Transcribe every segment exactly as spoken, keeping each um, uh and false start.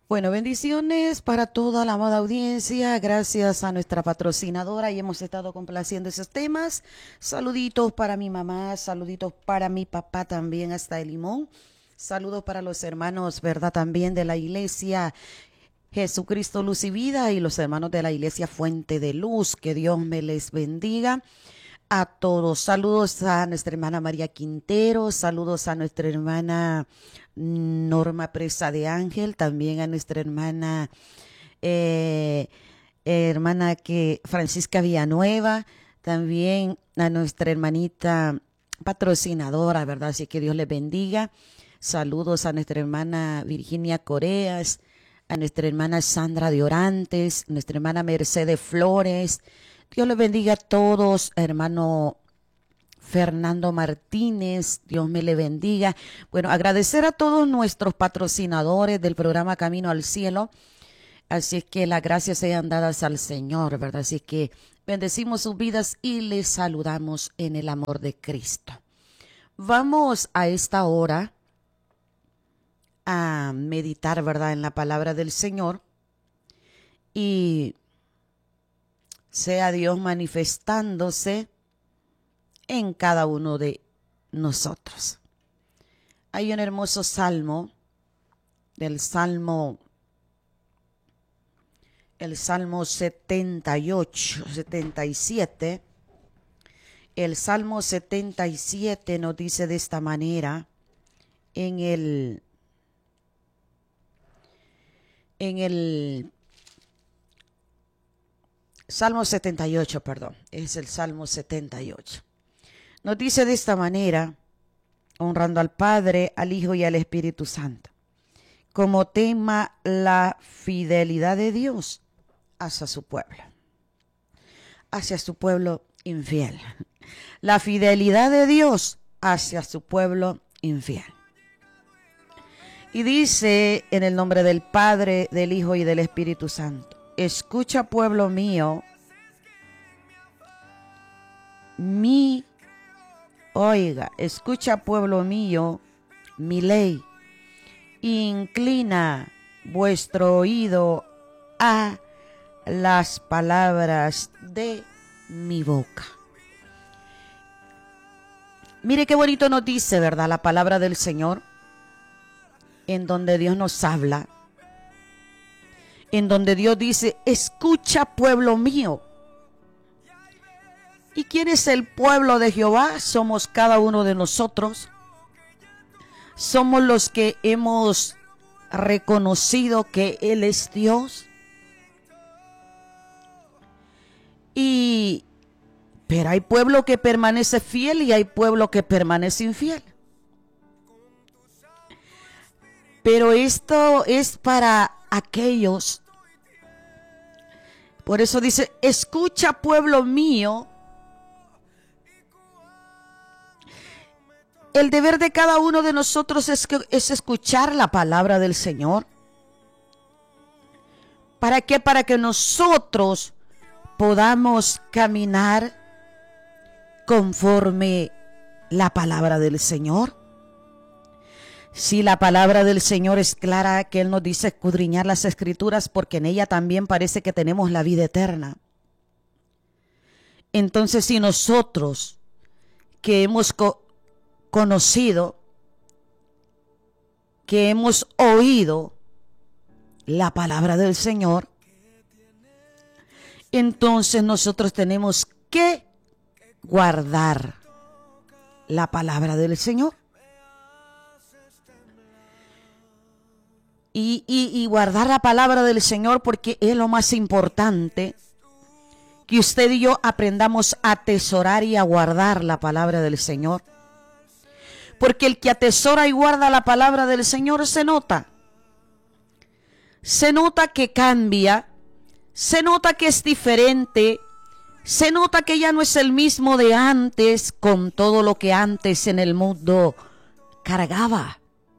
Bueno, bendiciones para toda la amada audiencia. Gracias a nuestra patrocinadora y hemos estado complaciendo esos temas. Saluditos para mi mamá, saluditos para mi papá también hasta el Limón. Saludos para los hermanos, ¿verdad? También de la iglesia Jesucristo Luz y Vida y los hermanos de la iglesia Fuente de Luz. Que Dios me les bendiga a todos. Saludos a nuestra hermana María Quintero, saludos a nuestra hermana Norma Presa de Ángel, también a nuestra hermana eh, hermana que Francisca Villanueva, también a nuestra hermanita patrocinadora, ¿verdad? Así que Dios les bendiga. Saludos a nuestra hermana Virginia Coreas, a nuestra hermana Sandra de Orantes, nuestra hermana Mercedes Flores. Dios les bendiga a todos, hermano Fernando Martínez, Dios me le bendiga. Bueno, agradecer a todos nuestros patrocinadores del programa Camino al Cielo. Así es que las gracias sean dadas al Señor, ¿verdad? Así es que bendecimos sus vidas y les saludamos en el amor de Cristo. Vamos a esta hora a meditar, ¿verdad?, en la palabra del Señor y sea Dios manifestándose en cada uno de nosotros. Hay un hermoso salmo, del salmo, el salmo setenta y ocho, setenta y siete. El salmo setenta y siete nos dice de esta manera, en el, en el Salmo setenta y ocho, perdón, es el Salmo setenta y ocho. Nos dice de esta manera, honrando al Padre, al Hijo y al Espíritu Santo, como tema la fidelidad de Dios hacia su pueblo, hacia su pueblo infiel. La fidelidad de Dios hacia su pueblo infiel. Y dice en el nombre del Padre, del Hijo y del Espíritu Santo, escucha, pueblo mío, mi, oiga, escucha, pueblo mío, mi ley, inclina vuestro oído a las palabras de mi boca. Mire qué bonito nos dice, ¿verdad?, la palabra del Señor, en donde Dios nos habla, en donde Dios dice, escucha, pueblo mío. ¿Y quién es el pueblo de Jehová? Somos cada uno de nosotros. Somos los que hemos reconocido que Él es Dios. Y, pero hay pueblo que permanece fiel y hay pueblo que permanece infiel. Pero esto es para aquellos. Por eso dice, escucha, pueblo mío. El deber de cada uno de nosotros es, que, es escuchar la palabra del Señor. ¿Para qué? Para que nosotros podamos caminar conforme la palabra del Señor. Si la palabra del Señor es clara, que Él nos dice escudriñar las Escrituras, porque en ella también parece que tenemos la vida eterna. Entonces, si nosotros que hemos co- conocido, que hemos oído la palabra del Señor, entonces nosotros tenemos que guardar la palabra del Señor. Y, y, y guardar la palabra del Señor, porque es lo más importante, que usted y yo aprendamos a atesorar y a guardar la palabra del Señor. Porque el que atesora y guarda la palabra del Señor se nota. Se nota que cambia, se nota que es diferente, se nota que ya no es el mismo de antes, con todo lo que antes en el mundo cargaba.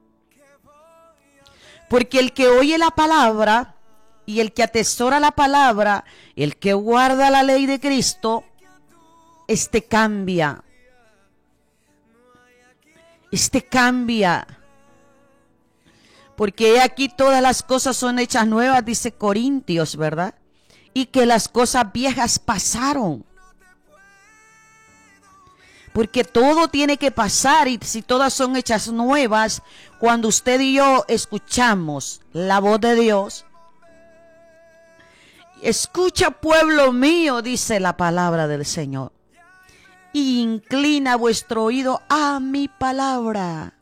Porque el que oye la palabra y el que atesora la palabra, el que guarda la ley de Cristo, este cambia. Este cambia. Porque aquí todas las cosas son hechas nuevas, dice Corintios, ¿verdad? Y que las cosas viejas pasaron. Porque todo tiene que pasar, y si todas son hechas nuevas, cuando usted y yo escuchamos la voz de Dios, escucha, pueblo mío, dice la palabra del Señor, y inclina vuestro oído a mi palabra.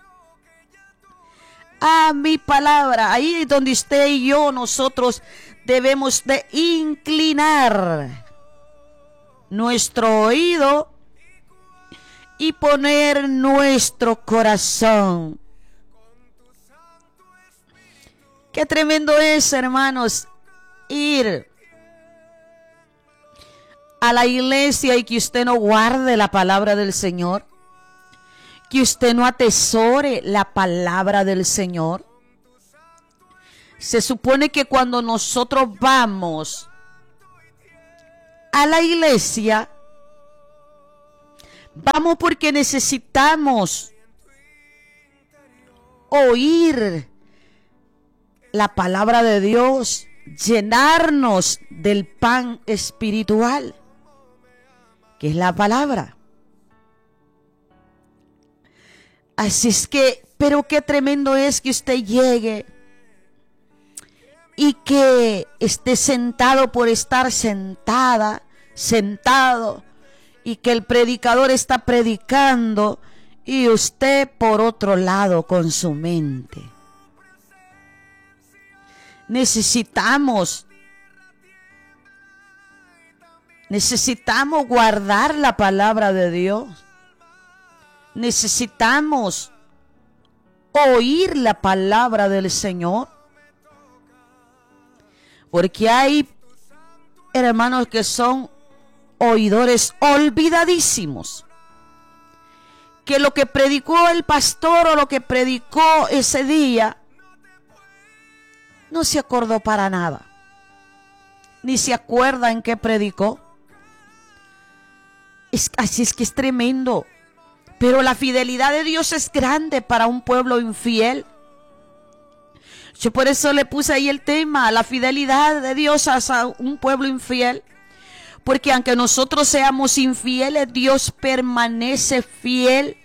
A mi palabra. Ahí es donde usted y yo, nosotros debemos de inclinar nuestro oído y poner nuestro corazón. Qué tremendo es, hermanos, ir a la iglesia y que usted no guarde la palabra del Señor, que usted no atesore la palabra del Señor. Se supone que cuando nosotros vamos a la iglesia, vamos porque necesitamos oír la palabra de Dios, llenarnos del pan espiritual, que es la palabra. Así es que, pero qué tremendo es que usted llegue y que esté sentado por estar sentada, sentado, y que el predicador está predicando y usted por otro lado con su mente. Necesitamos, necesitamos guardar la palabra de Dios. Necesitamos oír la palabra del Señor. Porque hay hermanos que son oidores olvidadísimos. Que lo que predicó el pastor o lo que predicó ese día no se acordó para nada. Ni se acuerda en qué predicó. Es, así es que es tremendo. Pero la fidelidad de Dios es grande para un pueblo infiel. Yo por eso le puse ahí el tema, la fidelidad de Dios hacia un pueblo infiel. Porque aunque nosotros seamos infieles, Dios permanece fiel.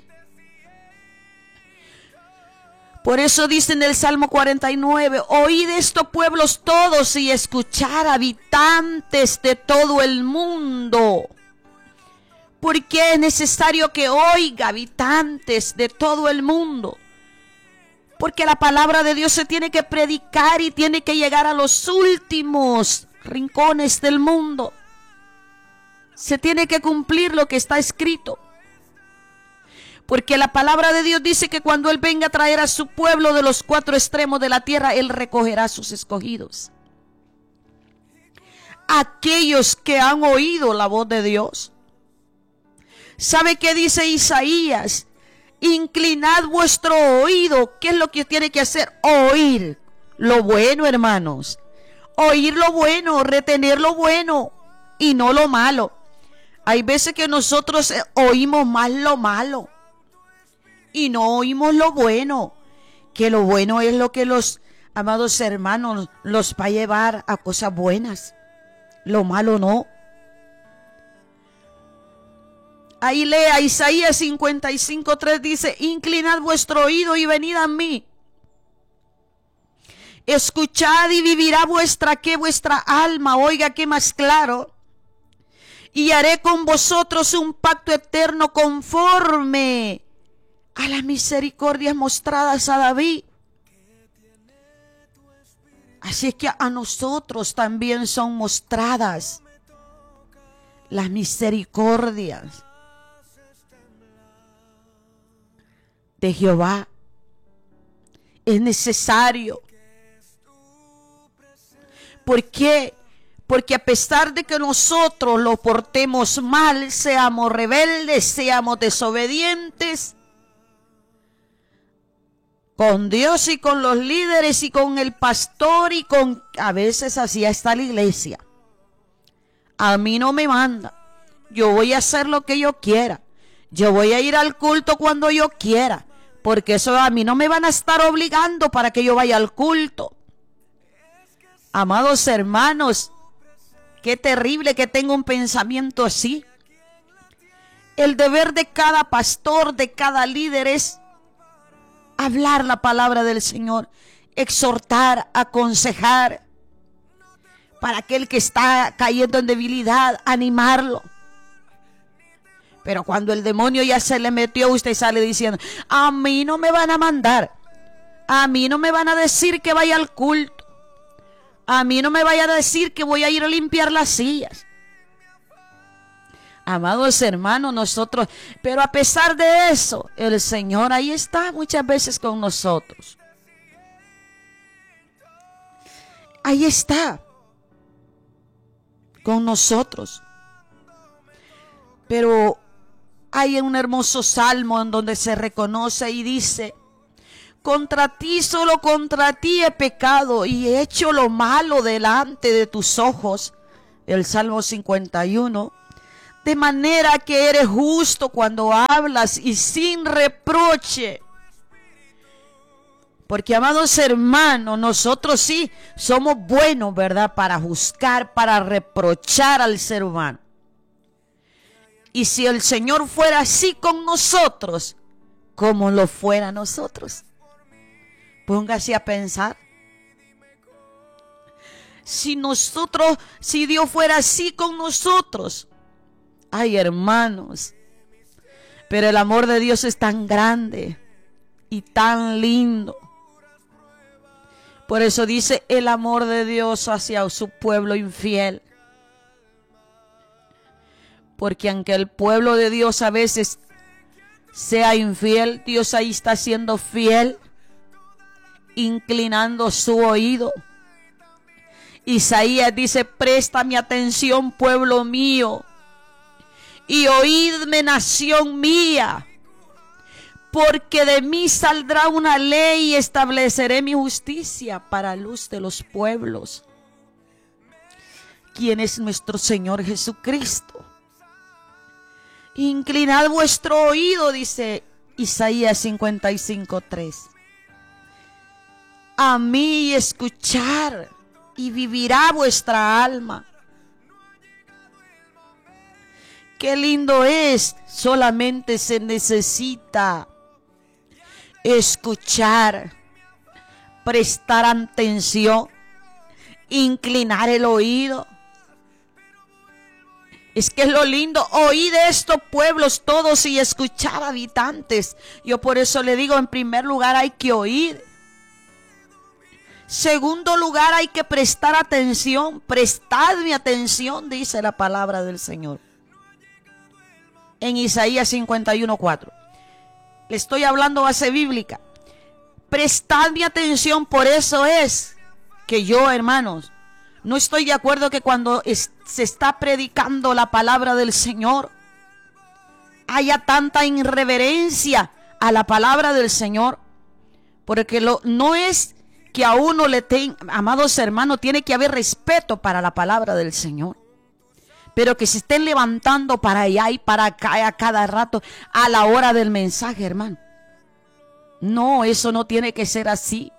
Por eso dice en el Salmo cuarenta y nueve, oíd esto, pueblos todos, y escuchar, habitantes de todo el mundo. Porque es necesario que oiga, habitantes de todo el mundo. Porque la palabra de Dios se tiene que predicar y tiene que llegar a los últimos rincones del mundo. Se tiene que cumplir lo que está escrito. Porque la palabra de Dios dice que cuando Él venga a traer a su pueblo de los cuatro extremos de la tierra, Él recogerá a sus escogidos. Aquellos que han oído la voz de Dios. ¿Sabe qué dice Isaías? Inclinad vuestro oído. ¿Qué es lo que tiene que hacer? Oír lo bueno, hermanos. Oír lo bueno, retener lo bueno y no lo malo. Hay veces que nosotros oímos más lo malo y no oímos lo bueno. Que lo bueno es lo que los amados hermanos los va a llevar a cosas buenas. Lo malo no. Ahí lea Isaías cincuenta y cinco, tres dice, inclinad vuestro oído y venid a mí. Escuchad y vivirá vuestra, que vuestra alma, oiga que más claro. Y haré con vosotros un pacto eterno conforme a las misericordias mostradas a David. Así es que a nosotros también son mostradas las misericordias de Jehová. Es necesario. ¿Por qué? Porque a pesar de que nosotros lo portemos mal, seamos rebeldes, seamos desobedientes, con Dios y con los líderes y con el pastor y con... A veces así está la iglesia. A mí no me manda. Yo voy a hacer lo que yo quiera. Yo voy a ir al culto cuando yo quiera. porque eso a mí no me van a estar obligando para que yo vaya al culto. Amados hermanos, qué terrible que tenga un pensamiento así. El deber de cada pastor, de cada líder es hablar la palabra del Señor, exhortar, aconsejar, para aquel que está cayendo en debilidad, animarlo. Pero cuando el demonio ya se le metió, usted sale diciendo, a mí no me van a mandar, a mí no me van a decir que vaya al culto, a mí no me vayan a decir que voy a ir a limpiar las sillas. Amados hermanos, nosotros, pero a pesar de eso, el Señor ahí está muchas veces con nosotros. Ahí está con nosotros. Pero hay un hermoso salmo en donde se reconoce y dice, contra ti, solo contra ti he pecado y he hecho lo malo delante de tus ojos. El Salmo cincuenta y uno. De manera que eres justo cuando hablas y sin reproche. Porque, amados hermanos, nosotros sí somos buenos, ¿verdad? Para juzgar, para reprochar al ser humano. Y si el Señor fuera así con nosotros, ¿cómo lo fuera nosotros? Póngase a pensar. Si nosotros, si Dios fuera así con nosotros, ay, hermanos, pero el amor de Dios es tan grande y tan lindo. Por eso dice el amor de Dios hacia su pueblo infiel. Porque aunque el pueblo de Dios a veces sea infiel, Dios ahí está siendo fiel, inclinando su oído. Isaías dice, préstame atención, pueblo mío, y oídme, nación mía, porque de mí saldrá una ley y estableceré mi justicia para luz de los pueblos. ¿Quién es nuestro Señor Jesucristo? Inclinad vuestro oído, dice Isaías cincuenta y cinco, tres. A mí escuchar, y vivirá vuestra alma. Qué lindo es, solamente se necesita escuchar, prestar atención, inclinar el oído. Es que es lo lindo, oíd estos pueblos todos y escuchar, habitantes. Yo por eso le digo, en primer lugar hay que oír. Segundo lugar hay que prestar atención. Prestadme atención, dice la palabra del Señor. En Isaías cincuenta y uno, cuatro. Le estoy hablando base bíblica. Prestadme atención, por eso es que yo, hermanos, no estoy de acuerdo que cuando es, se está predicando la palabra del Señor haya tanta irreverencia a la palabra del Señor. Porque lo, no es que a uno le tenga, amados hermanos, tiene que haber respeto para la palabra del Señor. Pero que se estén levantando para allá y para acá a cada rato a la hora del mensaje, hermano. No, eso no tiene que ser así.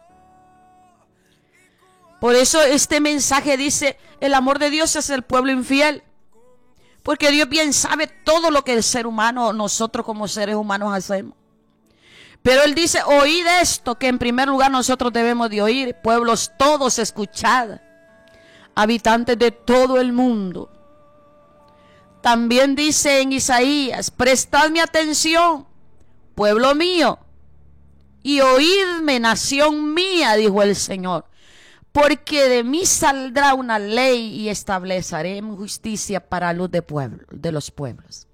Por eso este mensaje dice, el amor de Dios es el pueblo infiel. Porque Dios bien sabe todo lo que el ser humano, nosotros como seres humanos hacemos. Pero Él dice, oíd esto, que en primer lugar nosotros debemos de oír. Pueblos todos, escuchad. Habitantes de todo el mundo. También dice en Isaías, prestadme atención, pueblo mío, y oídme, nación mía, dijo el Señor. Porque de mí saldrá una ley y estableceré mi justicia para luz de, pueblo, de los pueblos.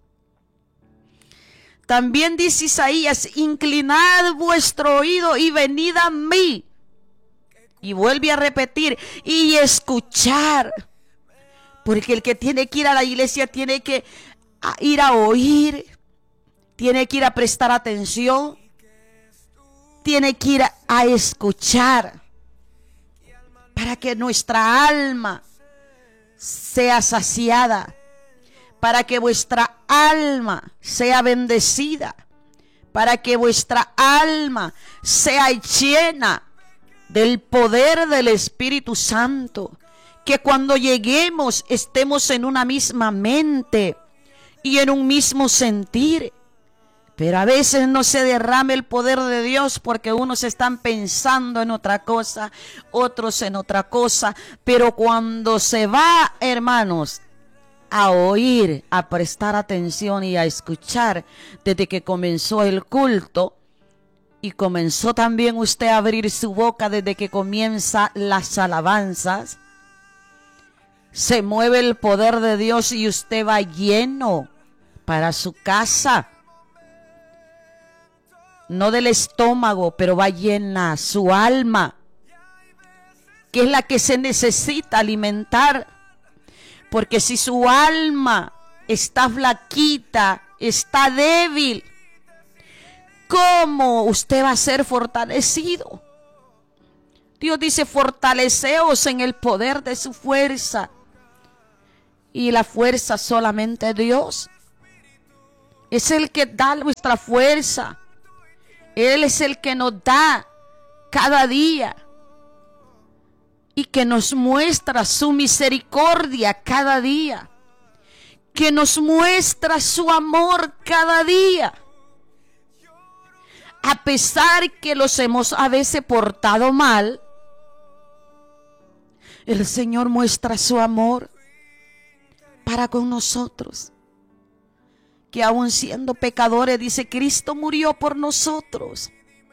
También dice Isaías, inclinad vuestro oído y venid a mí. Y vuelve a repetir, y escuchar. Porque el que tiene que ir a la iglesia tiene que ir a oír, tiene que ir a prestar atención, tiene que ir a, a escuchar. Para que nuestra alma sea saciada, para que vuestra alma sea bendecida, para que vuestra alma sea llena del poder del Espíritu Santo, que cuando lleguemos estemos en una misma mente y en un mismo sentir. Pero a veces no se derrama el poder de Dios porque unos están pensando en otra cosa, otros en otra cosa. Pero cuando se va, hermanos, a oír, a prestar atención y a escuchar desde que comenzó el culto, y comenzó también usted a abrir su boca desde que comienza las alabanzas, se mueve el poder de Dios y usted va lleno para su casa. No del estómago, pero va llena su alma, que es la que se necesita alimentar. Porque si su alma está flaquita, está débil, ¿cómo usted va a ser fortalecido? Dios dice, fortaleceos en el poder de su fuerza. Y la fuerza solamente Dios. Es el que da nuestra fuerza. Él es el que nos da cada día y que nos muestra su misericordia cada día, que nos muestra su amor cada día. A pesar que los hemos a veces portado mal, el Señor muestra su amor para con nosotros. Que aun siendo pecadores, dice, Cristo murió por nosotros.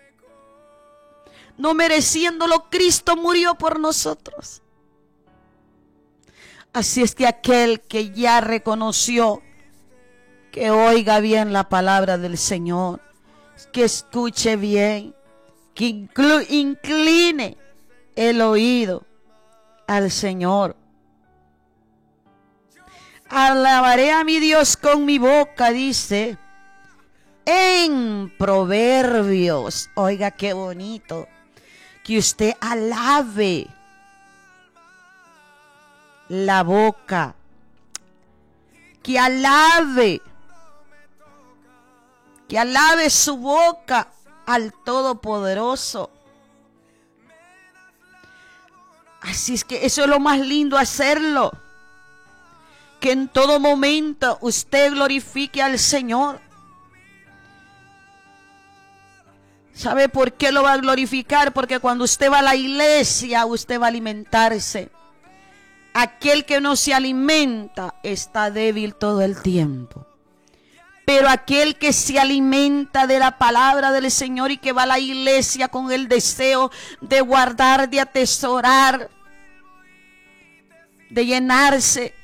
No mereciéndolo, Cristo murió por nosotros. Así es que aquel que ya reconoció, que oiga bien la palabra del Señor, que escuche bien, que incline el oído al Señor. Alabaré a mi Dios con mi boca, dice en Proverbios. Oiga qué bonito, que usted alabe la boca, que alabe, que alabe su boca al Todopoderoso. Así es que eso es lo más lindo, hacerlo. Que en todo momento usted glorifique al Señor. ¿Sabe por qué lo va a glorificar? Porque cuando usted va a la iglesia, usted va a alimentarse. Aquel que no se alimenta está débil todo el tiempo. Pero aquel que se alimenta de la palabra del Señor y que va a la iglesia con el deseo de guardar, de atesorar, de llenarse,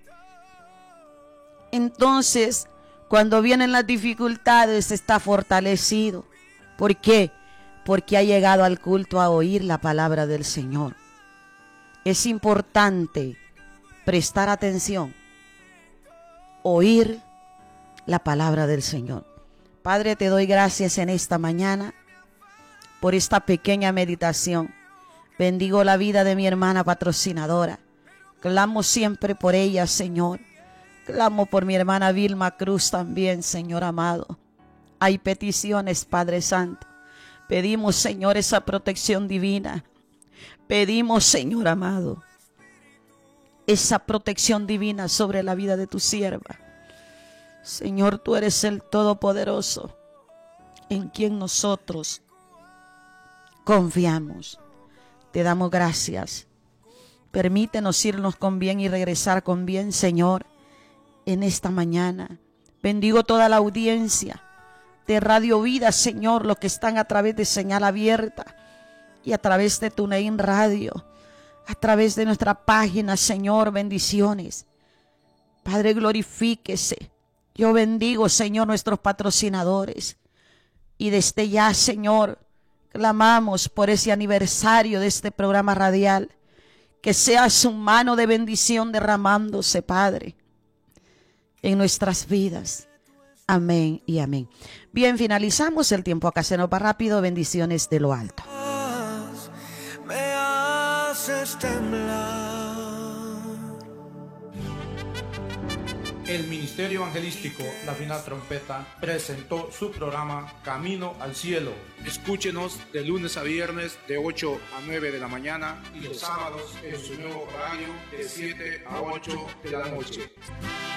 entonces, cuando vienen las dificultades, está fortalecido. ¿Por qué? Porque ha llegado al culto a oír la palabra del Señor. Es importante prestar atención, oír la palabra del Señor. Padre, te doy gracias en esta mañana por esta pequeña meditación. Bendigo la vida de mi hermana patrocinadora. Clamo siempre por ella, Señor. Clamo por mi hermana Vilma Cruz también, Señor amado. Hay peticiones, Padre Santo. Pedimos, Señor, esa protección divina. Pedimos, Señor amado, esa protección divina sobre la vida de tu sierva. Señor, tú eres el Todopoderoso, en quien nosotros confiamos. Te damos gracias. Permítenos irnos con bien y regresar con bien, Señor, en esta mañana. Bendigo toda la audiencia de Radio Vida, Señor, los que están a través de señal abierta y a través de TuneIn Radio, a través de nuestra página, Señor, bendiciones. Padre, glorifíquese. Yo bendigo, Señor, nuestros patrocinadores. Y desde ya, Señor, clamamos por ese aniversario de este programa radial. Que sea su mano de bendición derramándose, Padre, en nuestras vidas. Amén y amén. Bien, finalizamos el tiempo. Acá se nos va rápido. Bendiciones de lo alto. Me haces temblar. El Ministerio Evangelístico La Final Trompeta presentó su programa Camino al Cielo. Escúchenos de lunes a viernes de ocho a nueve de la mañana y los sábados en su nuevo horario de siete a ocho de la noche.